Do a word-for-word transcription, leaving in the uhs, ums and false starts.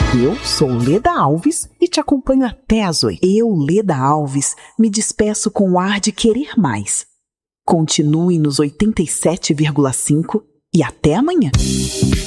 Eu sou Leda Alves e te acompanho até às oito. Eu, Leda Alves, me despeço com o ar de querer mais. Continue nos oitenta e sete vírgula cinco e até amanhã.